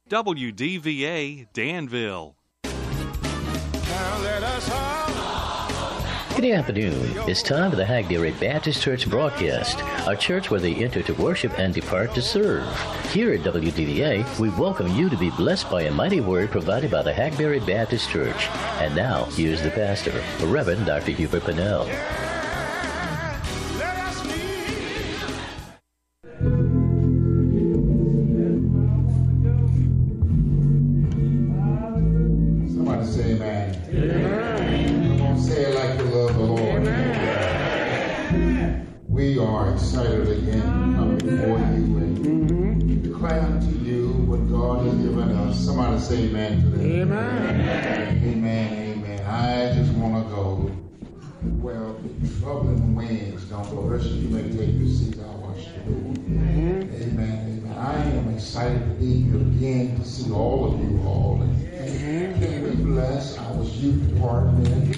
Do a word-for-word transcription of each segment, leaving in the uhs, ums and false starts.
W D V A Danville. Now let us all. Good afternoon. It's time for the Hackberry Baptist Church broadcast, a church where they enter to worship and depart to serve. Here at W D V A, we welcome you to be blessed by a mighty word provided by the Hackberry Baptist Church. And now, here's the pastor, Reverend Doctor Hubert Pennell. Somebody say amen. Amen. Come on, say it like you love the Lord. Amen. We are excited again to come before you and mm-hmm. declare unto you what God has given us. Somebody say amen to that. Amen. Amen. Amen. I just want to go. Well, bubbling wings don't go. Rest of you may take your seats. I'll watch you do. Mm-hmm. Amen. Amen. I am excited to be here again to see all of you all. And mm-hmm. can we bless our youth department? Amen.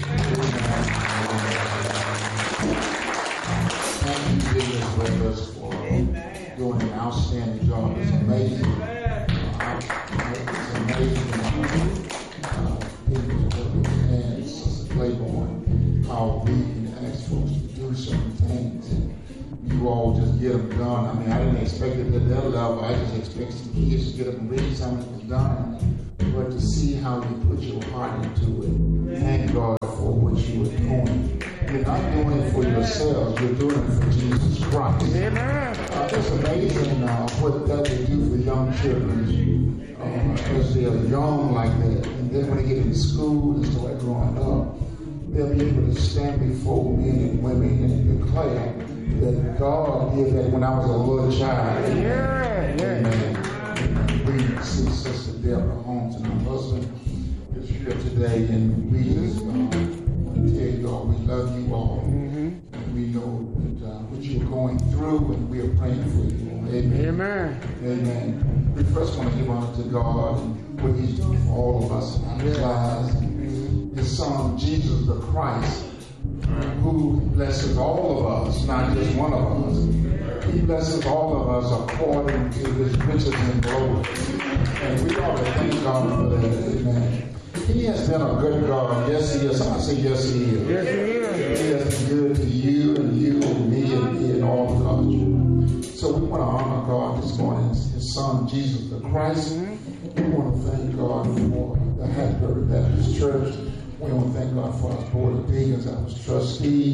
Thank you, Deacons Brothers, for Amen. Doing an outstanding job. It's amazing. Uh, it's amazing. Uh, and Sister Claiborne, how we can ask folks to do certain things, and you all just get them done. I mean, I didn't expect it at that level. I just expect some kids to get up and read something that was done. But to see how you put your heart into it, thank God for what you are doing. You're not doing it for yourselves, you're doing it for Jesus Christ. Amen. Uh, it's amazing uh, what that will do for young children uh, as they are young like that. And then when they get into school and start growing up, they'll be able to stand before men and women and declare that God did that when I was a little child. Yeah, yeah. Amen. We see Sister Deborah Holmes and her husband is here today, and we just uh, want to tell you all we love you all, mm-hmm. and we know that uh, what you're going through, and we are praying for you. Amen. Amen. Amen. We first want to give honor to God and what He's done for all of us in our lives. And His Son Jesus the Christ, who blesses all of us, not just one of us. He blesses all of us according to His riches and glory. And we ought to thank God for that. Amen. He has been a good God. Yes, He is. I say yes, He is. Yes, He is. He has been good to you and you and me and me and all the country. So we want to honor God this morning, His Son, Jesus the Christ. We want to thank God for the Hackberry Baptist Church. We want to thank God for our board of deacons, our trustee.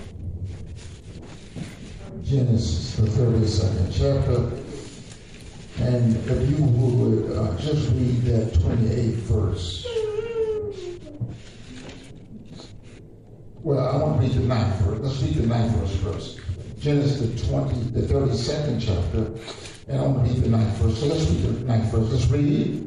Genesis, the thirty-second chapter. And if you would uh, just read that twenty-eighth verse. Well, I want to read the ninth verse. Let's read the ninth verse first. Genesis, the twenty, the thirty-second chapter. And I want to read the ninth verse. So let's read the ninth verse. Let's read.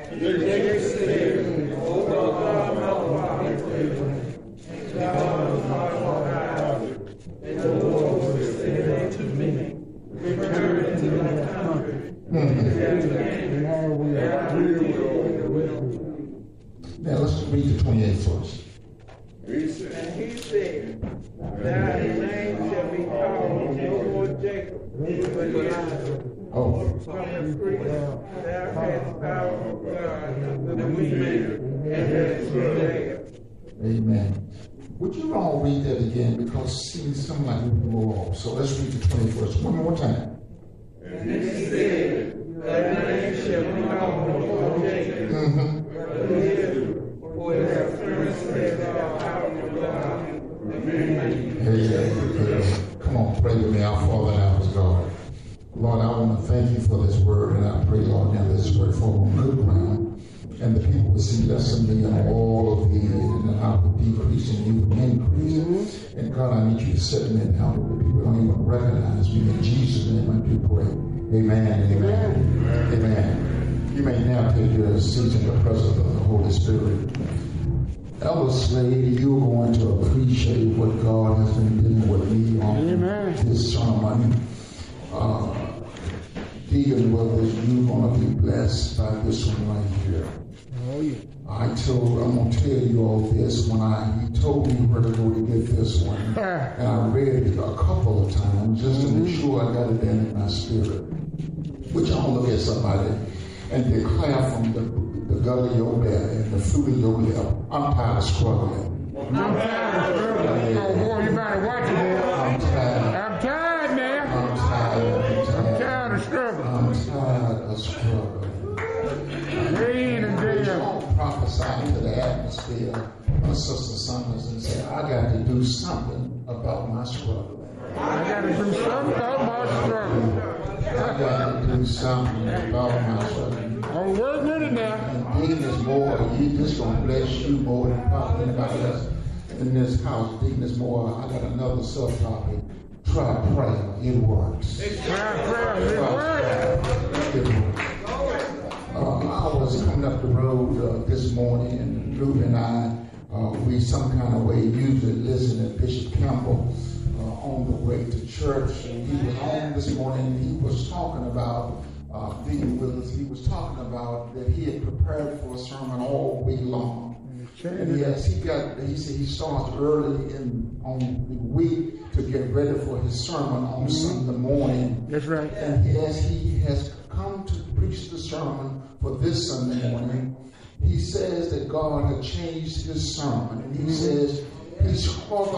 Now let's read the twenty-eighth verse. And he said, "Thy name shall be called no more Jacob, but Israel. Oh. From the priest thou hast power of God unto the weak and hast prevailed." Amen. Would you all read that again? Because see, some like we can go off. So let's read the twenty-first one more time. And he said, "Thy name shall be called no more Jacob, mm-hmm. but Israel. For it has transgressed the power of God." Amen. Amen. Come on, pray with me. Our Father and our God. Lord, I want to thank you for this word, and I pray, Lord, now this word fall on good ground, and the people will see less of me and all of thee, and I will decrease and you will increase. Mm-hmm. And God, I need you to set me in help where people don't even recognize me. In Jesus' name I do pray. Amen. Amen. Amen. Amen. You may now take your seats in the presence of the Holy Spirit. Elder Slade, you're going to appreciate what God has been doing with me on Amen. This sermon. Uh, Deacon Brothers, you're going to be blessed by this one right here. Oh, yeah. I told, I'm going to tell you all this when I, he told me where to go to get this one. And I read it a couple of times just to make sure I got it in my spirit. Would y'all look at somebody and declare from the, the gut of your belly and the fruit of your lip, I'm tired of struggling. I'm tired of struggling. Oh, boy, you better watch it there. I'm tired. I'm tired now. I'm tired. I'm tired. I'm tired of struggling. I'm tired of struggling. Rain and You damn. don't prophesy to the atmosphere, my sister Summers, and say, I got to do something about my struggle. I got to do something about my struggle. I got to do something about my struggle. I'm working with it now. And Deacon is more, you just gonna bless you more than probably anybody else in this house. Deacon is more, I got another subtopic. Try prayer, it works. Try prayer, it works. It works. Uh, I was coming up the road uh, this morning, and Luke and I, uh, we some kind of way usually listen to Bishop Campbell uh, on the way to church. And he was on this morning, and he was talking about uh, being with us. He was talking about that he had prepared for a sermon all week long. And yes, he got. He said he starts early in on the week to get ready for his sermon on mm-hmm. Sunday morning. That's right. And as he has come to preach the sermon for this Sunday morning, he says that God had changed his sermon, and he mm-hmm. says he struggled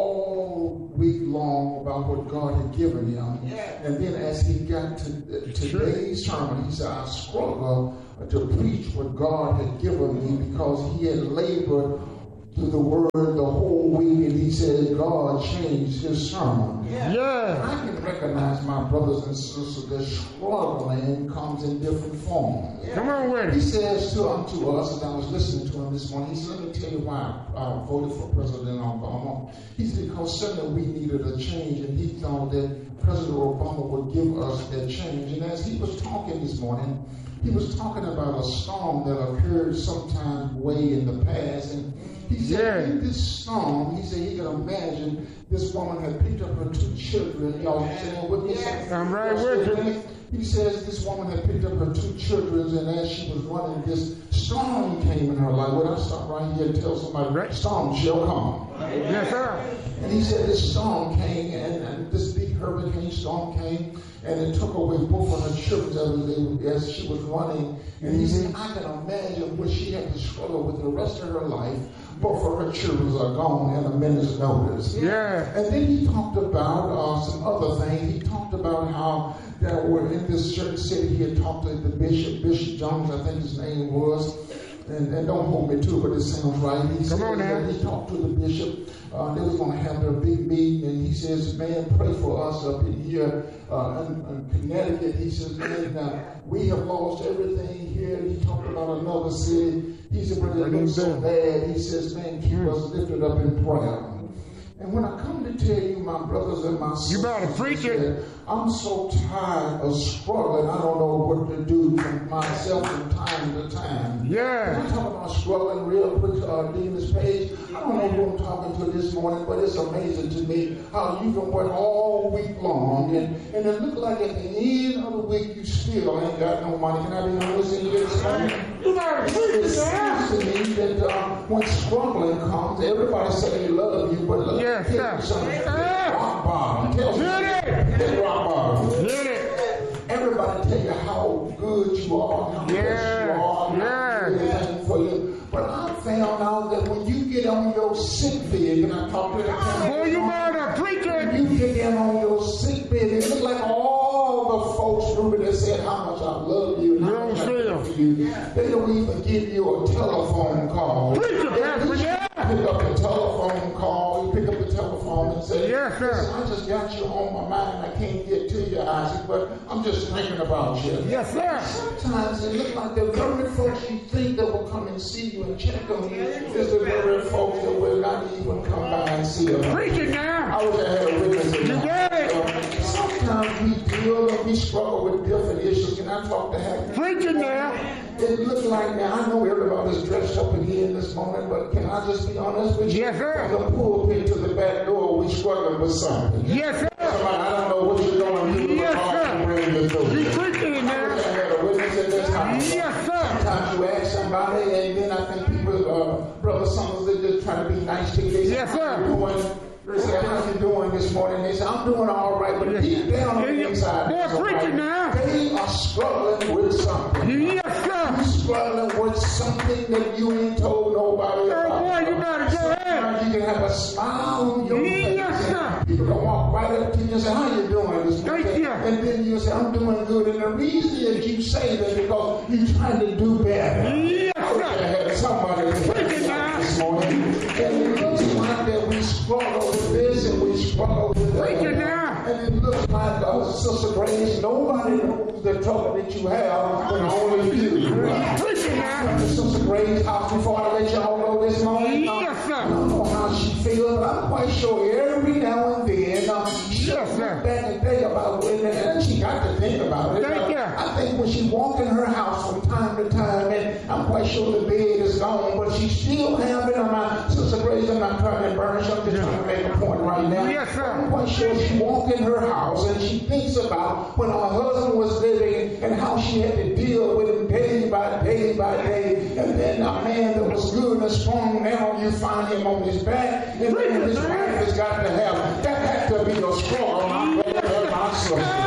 all week long about what God had given him. Yeah. And then as he got to uh, today's sermon, he said, I struggle to preach what God had given me because he had labored through the word the whole week, and he said God changed his sermon. Yeah. yeah. I can recognize my brothers and sisters that struggling comes in different forms. Yeah. Come on with it. He says to unto us, as I was listening to him this morning, he said, let me tell you why I voted for President Obama. He said, because certainly we needed a change, and he thought that President Obama would give us that change. And as he was talking this morning, he was talking about a storm that occurred sometime way in the past, and he said, yeah. in this storm, he said he could imagine this woman had picked up her two children. Y'all saying with me? Yes. I'm right with you. He says this woman had picked up her two children, and as she was running, this storm came in her life. Would I stop right here and tell somebody, right. Storm shall come? Yes, sir. And he said this storm came, and, and this big hurricane storm came, and it took away both of her children as she was running. And he said, I can imagine what she had to struggle with the rest of her life. Both of her children are gone in a minute's notice. Yeah. And then he talked about uh, some other things. He talked about how there were in this certain city, he had talked to the bishop, Bishop Jones, I think his name was. And, and don't hold me to it, but it sounds right. He Come said on now. That he talked to the bishop. Uh, they was going to have their big meeting, and he says, man, pray for us up in here uh, in, in Connecticut. He says, man, now, we have lost everything here. He talked about another city. He said, but it looks so bad. He says, man, keep us lifted up in prayer. And when I come to tell you, my brothers and my sisters, you better preach it. I'm so tired of struggling. I don't know what to do for myself from time to time. Yeah. Can I talk about struggling real quick, uh, Demus Page? I don't know who I'm talking to this morning, but it's amazing to me how you can work all week long, and, and it look like at the end of the week you still ain't got no money. Can I be honest in here this morning? You better preach it. It seems to me that uh, when struggling comes, everybody say they love you, but look, yes, sir. Something. Rock bottom. Tell me. It's rock bottom. Get it. Everybody tell you how good you are, how yeah. blessed you are, yeah. everything for you. But I found out that when you get on your sick bed, and I talk to the boy, you better preach it. You get down on your sick bed, it look like all the folks Ruben that said how much I love you and how much I love you. They don't even give you a telephone call. Preach it, Pastor, yeah. Pick up the telephone call, you pick up the telephone and say, yes, sir. I just got you on my mind. I can't get to you, Isaac, but I'm just thinking about you. Yes, sir. Sometimes it looks like the very folks you think that will come and see you and check on you is the very folks that will not even come by and see you. Preach it now. I wish I had a witness. You get it. Uh, sometimes we deal and we struggle with different issues. Can I talk to Happy? Preach it now. It looks like now, I know everybody's dressed up again this morning, but can I just be honest with you? Yes, sir. From the pulpit to the back door, we struggling with something. Yes, sir. Somebody, I don't know what you're going to do. Yes, sir. You preaching it now. I had a witness in this house. Yes, sir. Sometimes you ask somebody, and then I think people, uh, Brother Summers, they just try to be nice to you. They say, yes, sir. How you doing? They said, how you doing this morning? They said, I'm doing all right, but deep down on the inside, Boy, preaching now. they are struggling with something. Yes, sir. You're struggling with something that you ain't told nobody Oh, about. boy, you better go ahead. Sometimes you can have a smile on your face. Yes, sir. People can walk right up to you and say, how you doing this morning? Thank you. And then you say, I'm doing good. And the reason that you say that is because you're trying to do better. Yes, I wish I sir. had somebody Preach it now. this morning. And it looks like that we struggle with this and we struggle with that. Preach it now. And it looks like, uh, Sister Grace, nobody knows the trouble that you have, but only you. Preach it now. Sister Grace, house before I let y'all know this morning. uh, Yes, sir. I don't know how she feels, but I'm quite sure every now and then uh, she'll Yes, sir. look back and think about it, and she got to think about it. Thank Uh, you. I think when she walk in her house from time to time, and I'm quite sure the bed is gone, but she still have it on my Sister Grace. I'm not trying to burnish. I'm just trying to make a point right now. Yes, sir. I'm quite sure she walk in her house and she thinks about when her husband was living and how she had to deal with him day by day by day. And then a man that was good and strong, now you find him on his back. And then his wife has got to have, that had to be a struggle, my brother and my sister.